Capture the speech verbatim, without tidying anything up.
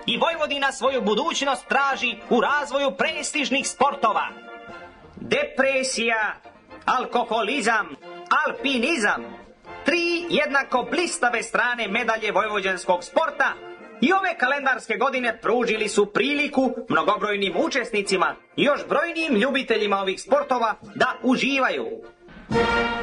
i Vojvodina svoju budućnost traži u razvoju prestižnih sportova. Depresija, alkoholizam, alpinizam, tri jednako blistave strane medalje vojvođanskog sporta i ove kalendarske godine pružili su priliku mnogobrojnim učesnicima i još brojnijim ljubiteljima ovih sportova da uživaju.